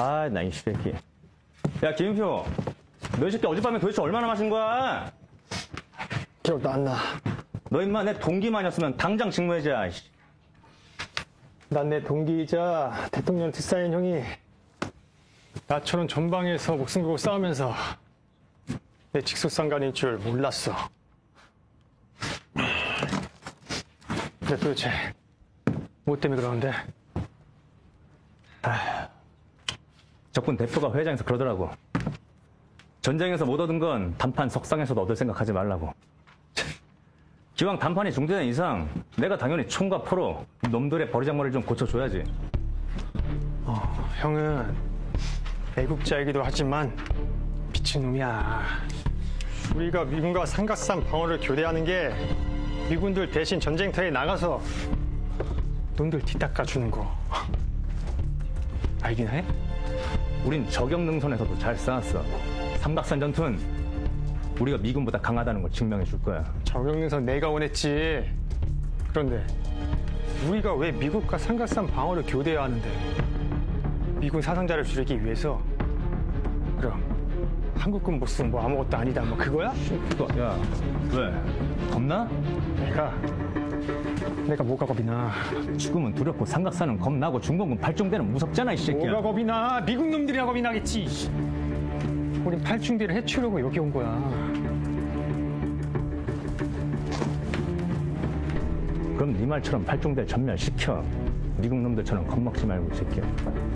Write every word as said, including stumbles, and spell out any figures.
아, 나 이 새끼. 야, 김인표. 너 이 새끼 어젯밤에 도대체 얼마나 마신 거야? 기억도 안 나. 너 임마 내 동기만 였으면 당장 직무해자. 난 내 동기이자 대통령 뒷사인 형이 나처럼 전방에서 목숨 걸고 싸우면서 내 직속상관인 줄 몰랐어. 근데 도대체 뭐 때문에 그러는데? 아, 적군 대표가 회장에서 그러더라고. 전쟁에서 못 얻은 건 단판 석상에서도 얻을 생각하지 말라고. 기왕 단판이 중단된 이상 내가 당연히 총과 포로 놈들의 버리장머리를 좀 고쳐줘야지. 어, 형은 애국자이기도 하지만 미친놈이야. 우리가 미군과 삼각산 방어를 교대하는 게 미군들 대신 전쟁터에 나가서 놈들 뒤닦아주는 거 알긴 해? 우린 저격능선에서도 잘 싸웠어. 삼각산 전투는 우리가 미군보다 강하다는 걸 증명해 줄 거야. 저격능선 내가 원했지. 그런데 우리가 왜 미국과 삼각산 방어를 교대해야 하는데? 미군 사상자를 줄이기 위해서? 그럼 한국군 모습은 뭐 아무것도 아니다 뭐 그거야? 야, 왜? 겁나? 내가 내가 뭐가 겁이 나? 죽음은 두렵고 삼각산은 겁나고 중공군 팔중대는 무섭잖아, 이 새끼야. 뭐가 겁이 나? 미국 놈들이나 겁이 나겠지. 우린 팔중대를 해치우려고 여기 온 거야. 그럼 네 말처럼 팔중대 전멸시켜. 미국 놈들처럼 겁먹지 말고, 이 새끼야.